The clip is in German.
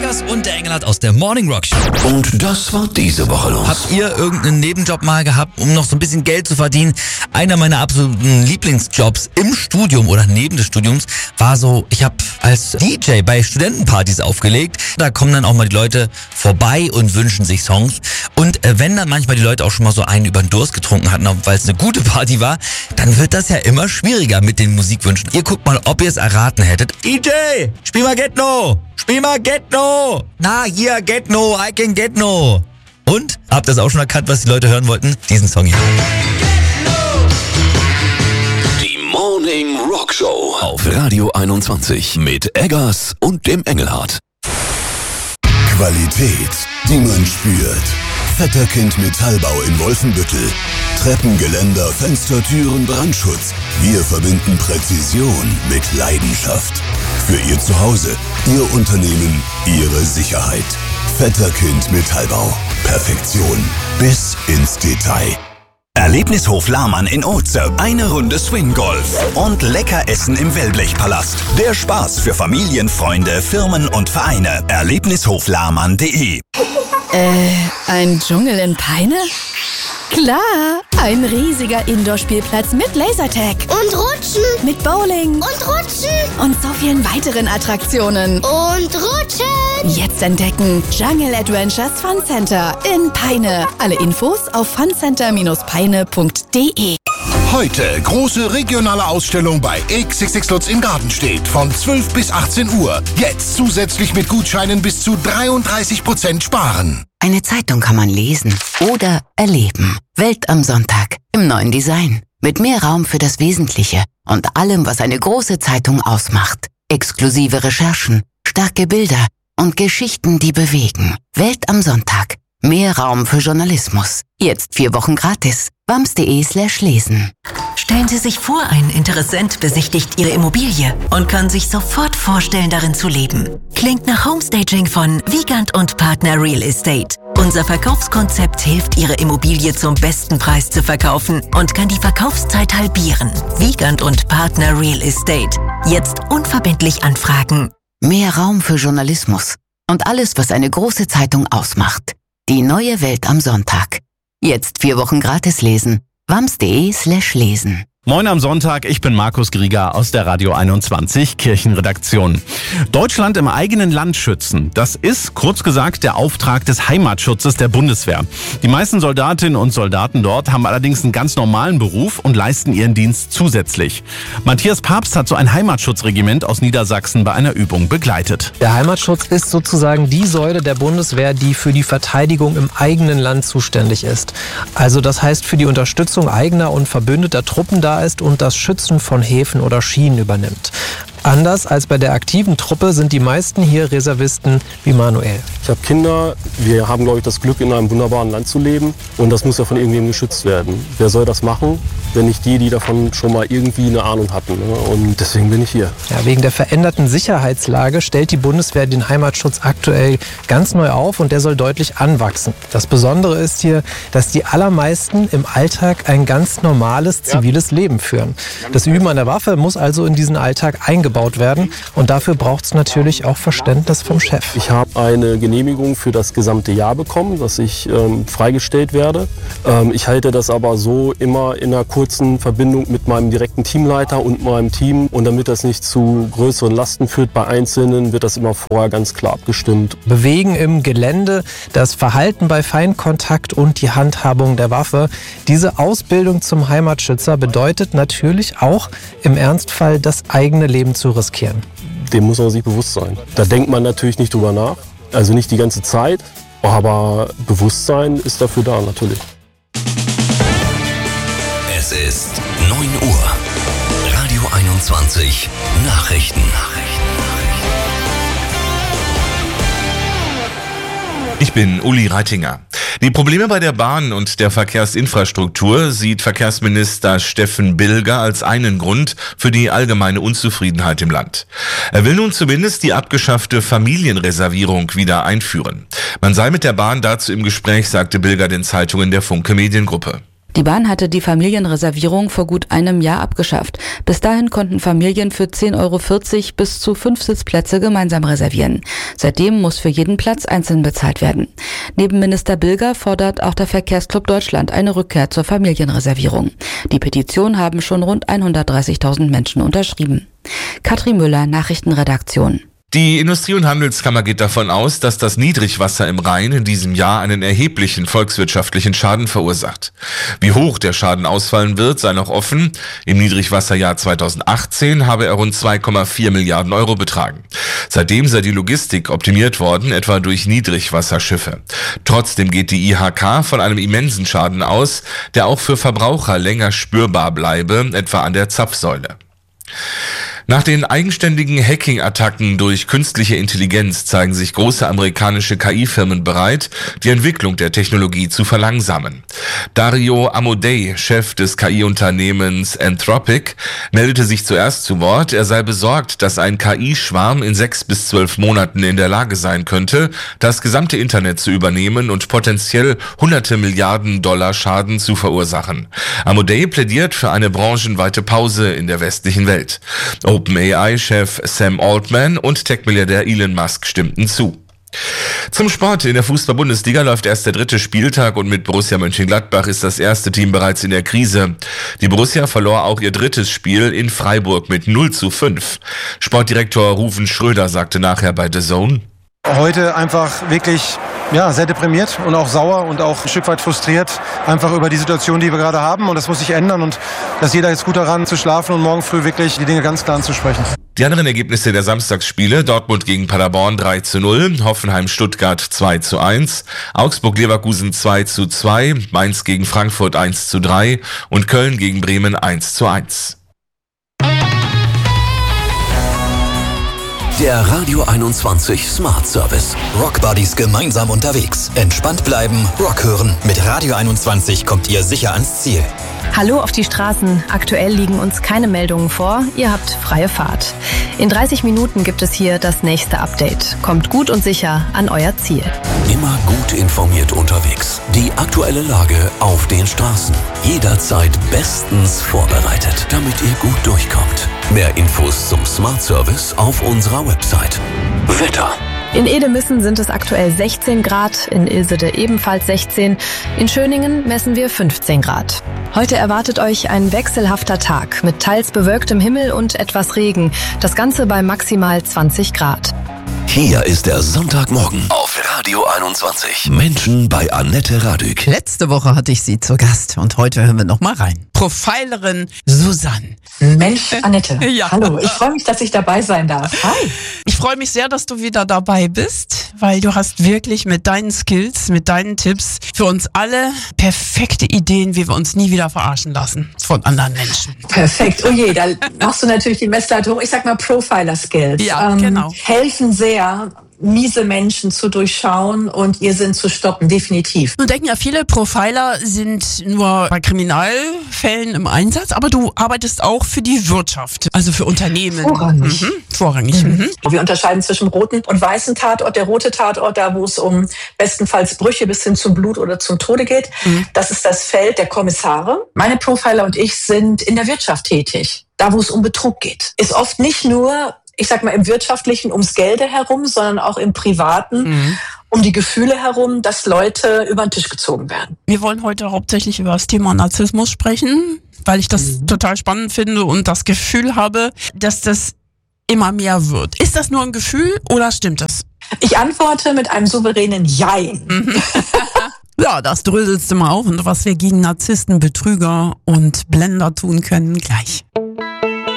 Eggers und der Engelhardt aus der Morning Rock Show. Und das war diese Woche los. Habt ihr irgendeinen Nebenjob mal gehabt, um noch so ein bisschen Geld zu verdienen? Einer meiner absoluten Lieblingsjobs im Studium oder neben des Studiums war so, ich habe als DJ bei Studentenpartys aufgelegt. Da kommen dann auch mal die Leute vorbei und wünschen sich Songs. Und wenn dann manchmal die Leute auch schon mal so einen über den Durst getrunken hatten, weil es eine gute Party war, dann wird das ja immer schwieriger mit den Musikwünschen. Ihr guckt mal, ob ihr es erraten hättet. DJ, spiel mal Get No! Spiel mal Get No! Na, hier, Get No, I can get no! Und? Habt ihr das auch schon erkannt, was die Leute hören wollten? Diesen Song hier. Die Morning Rock Show auf Radio 21 mit Eggers und dem Engelhardt. Qualität, die man spürt. Vetterkind Metallbau in Wolfenbüttel. Treppengeländer, Fenster, Türen, Brandschutz. Wir verbinden Präzision mit Leidenschaft. Für Ihr Zuhause, Ihr Unternehmen, Ihre Sicherheit. Vetterkind Metallbau. Perfektion bis ins Detail. Erlebnishof Lahmann in Oze. Eine Runde Swing-Golf und lecker Essen im Wellblechpalast. Der Spaß für Familien, Freunde, Firmen und Vereine. Erlebnishoflahmann.de. Ein Dschungel in Peine? Klar, ein riesiger Indoor-Spielplatz mit Lasertag. Und Rutschen. Mit Bowling. Und Rutschen. Und so vielen weiteren Attraktionen. Und Rutschen. Jetzt entdecken Jungle Adventures Fun Center in Peine. Alle Infos auf funcenter-peine.de. Heute große regionale Ausstellung bei XXX Lutz in Gartenstedt von 12 bis 18 Uhr. Jetzt zusätzlich mit Gutscheinen bis zu 33% sparen. Eine Zeitung kann man lesen oder erleben. Welt am Sonntag im neuen Design. Mit mehr Raum für das Wesentliche und allem, was eine große Zeitung ausmacht. Exklusive Recherchen, starke Bilder und Geschichten, die bewegen. Welt am Sonntag. Mehr Raum für Journalismus. Jetzt 4 Wochen gratis. wams.de/lesen. Stellen Sie sich vor, ein Interessent besichtigt Ihre Immobilie und kann sich sofort vorstellen, darin zu leben. Klingt nach Homestaging von Wiegand und Partner Real Estate. Unser Verkaufskonzept hilft, Ihre Immobilie zum besten Preis zu verkaufen und kann die Verkaufszeit halbieren. Wiegand und Partner Real Estate. Jetzt unverbindlich anfragen. Mehr Raum für Journalismus und alles, was eine große Zeitung ausmacht. Die neue Welt am Sonntag. Jetzt 4 Wochen gratis lesen. wams.de/lesen. Moin am Sonntag, ich bin Markus Grieger aus der Radio 21 Kirchenredaktion. Deutschland im eigenen Land schützen, das ist, kurz gesagt, der Auftrag des Heimatschutzes der Bundeswehr. Die meisten Soldatinnen und Soldaten dort haben allerdings einen ganz normalen Beruf und leisten ihren Dienst zusätzlich. Matthias Papst hat so ein Heimatschutzregiment aus Niedersachsen bei einer Übung begleitet. Der Heimatschutz ist sozusagen die Säule der Bundeswehr, die für die Verteidigung im eigenen Land zuständig ist. Also das heißt für die Unterstützung eigener und verbündeter Truppen da ist und das Schützen von Häfen oder Schienen übernimmt. Anders als bei der aktiven Truppe sind die meisten hier Reservisten wie Manuel. Ich habe Kinder, wir haben, glaube ich, das Glück, in einem wunderbaren Land zu leben und das muss ja von irgendjemandem geschützt werden. Wer soll das machen, wenn nicht die davon schon mal irgendwie eine Ahnung hatten, ne? Und deswegen bin ich hier. Ja, wegen der veränderten Sicherheitslage stellt die Bundeswehr den Heimatschutz aktuell ganz neu auf und der soll deutlich anwachsen. Das Besondere ist hier, dass die allermeisten im Alltag ein ganz normales ziviles Leben führen. Das Üben an der Waffe muss also in diesen Alltag eingebaut werden und dafür braucht es natürlich auch Verständnis vom Chef. Ich habe eine Genehmigung für das gesamte Jahr bekommen, dass ich freigestellt werde. Ich halte das aber so immer in einer kurzen Verbindung mit meinem direkten Teamleiter und meinem Team und damit das nicht zu größeren Lasten führt bei Einzelnen, wird das immer vorher ganz klar abgestimmt. Bewegen im Gelände, das Verhalten bei Feindkontakt und die Handhabung der Waffe. Diese Ausbildung zum Heimatschützer bedeutet natürlich auch im Ernstfall das eigene Leben zu riskieren. Dem muss man sich bewusst sein. Da denkt man natürlich nicht drüber nach, also nicht die ganze Zeit, aber Bewusstsein ist dafür da natürlich. Es ist 9 Uhr. Radio 21 Nachrichten. Ich bin Uli Reitinger. Die Probleme bei der Bahn und der Verkehrsinfrastruktur sieht Verkehrsminister Steffen Bilger als einen Grund für die allgemeine Unzufriedenheit im Land. Er will nun zumindest die abgeschaffte Familienreservierung wieder einführen. Man sei mit der Bahn dazu im Gespräch, sagte Bilger den Zeitungen der Funke Mediengruppe. Die Bahn hatte die Familienreservierung vor gut einem Jahr abgeschafft. Bis dahin konnten Familien für 10,40 € bis zu 5 Sitzplätze gemeinsam reservieren. Seitdem muss für jeden Platz einzeln bezahlt werden. Neben Minister Bilger fordert auch der Verkehrsclub Deutschland eine Rückkehr zur Familienreservierung. Die Petition haben schon rund 130.000 Menschen unterschrieben. Katrin Müller, Nachrichtenredaktion. Die Industrie- und Handelskammer geht davon aus, dass das Niedrigwasser im Rhein in diesem Jahr einen erheblichen volkswirtschaftlichen Schaden verursacht. Wie hoch der Schaden ausfallen wird, sei noch offen. Im Niedrigwasserjahr 2018 habe er rund 2,4 Milliarden € betragen. Seitdem sei die Logistik optimiert worden, etwa durch Niedrigwasserschiffe. Trotzdem geht die IHK von einem immensen Schaden aus, der auch für Verbraucher länger spürbar bleibe, etwa an der Zapfsäule. Nach den eigenständigen Hacking-Attacken durch künstliche Intelligenz zeigen sich große amerikanische KI-Firmen bereit, die Entwicklung der Technologie zu verlangsamen. Dario Amodei, Chef des KI-Unternehmens Anthropic, meldete sich zuerst zu Wort. Er sei besorgt, dass ein KI-Schwarm in 6 bis 12 Monaten in der Lage sein könnte, das gesamte Internet zu übernehmen und potenziell hunderte Milliarden $ Schaden zu verursachen. Amodei plädiert für eine branchenweite Pause in der westlichen Welt. OpenAI-Chef Sam Altman und Tech-Milliardär Elon Musk stimmten zu. Zum Sport. In der Fußball-Bundesliga läuft erst der 3. Spieltag und mit Borussia Mönchengladbach ist das erste Team bereits in der Krise. Die Borussia verlor auch ihr 3. Spiel in Freiburg mit 0:5. Sportdirektor Ruven Schröder sagte nachher bei DAZN: Heute einfach wirklich sehr deprimiert und auch sauer und auch ein Stück weit frustriert, einfach über die Situation, die wir gerade haben, und das muss sich ändern, und dass jeder jetzt gut daran zu schlafen und morgen früh wirklich die Dinge ganz klar anzusprechen. Die anderen Ergebnisse der Samstagsspiele: Dortmund gegen Paderborn 3:0, Hoffenheim-Stuttgart 2:1, Augsburg-Leverkusen 2:2, Mainz gegen Frankfurt 1:3 und Köln gegen Bremen 1:1. Der Radio 21 Smart Service. Rock Buddies gemeinsam unterwegs. Entspannt bleiben, Rock hören. Mit Radio 21 kommt ihr sicher ans Ziel. Hallo auf die Straßen. Aktuell liegen uns keine Meldungen vor. Ihr habt freie Fahrt. In 30 Minuten gibt es hier das nächste Update. Kommt gut und sicher an euer Ziel. Immer gut informiert unterwegs. Die aktuelle Lage auf den Straßen. Jederzeit bestens vorbereitet, damit ihr gut durchkommt. Mehr Infos zum Smart Service auf unserer Website. Wetter. In Edemissen sind es aktuell 16 Grad, in Ilsede ebenfalls 16. In Schöningen messen wir 15 Grad. Heute erwartet euch ein wechselhafter Tag mit teils bewölktem Himmel und etwas Regen. Das Ganze bei maximal 20 Grad. Hier ist der Sonntagmorgen auf Radio 21. Menschen bei Annette Radück. Letzte Woche hatte ich sie zu Gast und heute hören wir noch mal rein. Profilerin Susanne. Mensch, Annette. Ja. Hallo, ich freue mich, dass ich dabei sein darf. Hi. Ich freue mich sehr, dass du wieder dabei bist, weil du hast wirklich mit deinen Skills, mit deinen Tipps für uns alle perfekte Ideen, wie wir uns nie wieder verarschen lassen von anderen Menschen. Perfekt. Oh je, da machst du natürlich die Messlatte hoch. Ich sag mal Profiler-Skills. Ja, genau. Helfen sehr, miese Menschen zu durchschauen und ihr Sinn zu stoppen, definitiv. Nun denken ja viele, Profiler sind nur bei Kriminalfällen im Einsatz, aber du arbeitest auch für die Wirtschaft, also für Unternehmen. Vorrangig. Vorrangig. Wir unterscheiden zwischen roten und weißen Tatort. Der rote Tatort, da wo es um bestenfalls Brüche bis hin zum Blut oder zum Tode geht, das ist das Feld der Kommissare. Meine Profiler und ich sind in der Wirtschaft tätig, da wo es um Betrug geht. Ist oft nicht nur, ich sag mal, im Wirtschaftlichen ums Gelde herum, sondern auch im Privaten, um die Gefühle herum, dass Leute über den Tisch gezogen werden. Wir wollen heute hauptsächlich über das Thema Narzissmus sprechen, weil ich das total spannend finde und das Gefühl habe, dass das immer mehr wird. Ist das nur ein Gefühl oder stimmt das? Ich antworte mit einem souveränen Jein. Ja, das dröselst du mal auf und was wir gegen Narzissten, Betrüger und Blender tun können, gleich.